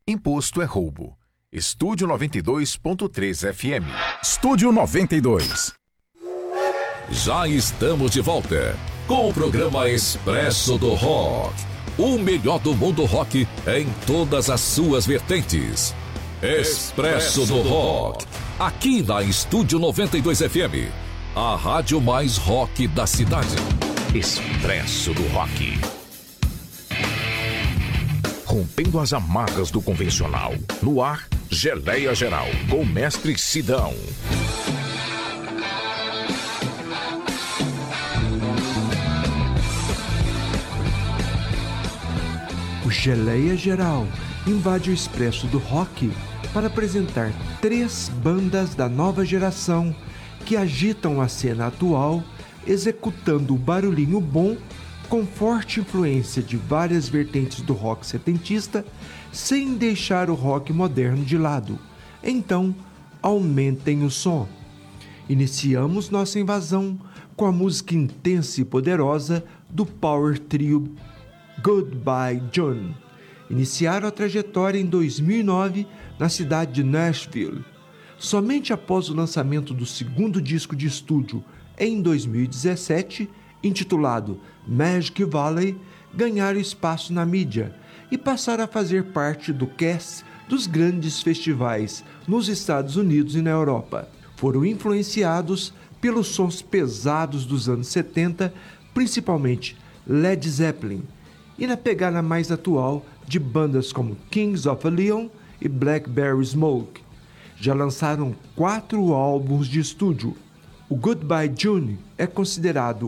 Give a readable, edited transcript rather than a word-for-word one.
Imposto é roubo. Estúdio 92.3 FM. Estúdio 92. Já estamos de volta com o programa Expresso do Rock. O melhor do mundo rock em todas as suas vertentes. Expresso do Rock. Aqui na Estúdio 92 FM. A rádio mais rock da cidade. Expresso do Rock. Rompendo as amarras do convencional. No ar, Geleia Geral, com o mestre Sidão. O Geleia Geral invade o Expresso do Rock para apresentar 3 bandas da nova geração que agitam a cena atual, executando o barulhinho bom com forte influência de várias vertentes do rock setentista, sem deixar o rock moderno de lado. Então, aumentem o som. Iniciamos nossa invasão com a música intensa e poderosa do power trio Goodbye June. Iniciaram a trajetória em 2009 na cidade de Nashville. Somente após o lançamento do segundo disco de estúdio em 2017, intitulado Magic Valley, ganharam espaço na mídia e passaram a fazer parte do cast dos grandes festivais nos Estados Unidos e na Europa. Foram influenciados pelos sons pesados dos anos 70, principalmente Led Zeppelin, e na pegada mais atual de bandas como Kings of Leon e Blackberry Smoke. Já lançaram 4 álbuns de estúdio. O Goodbye June é considerado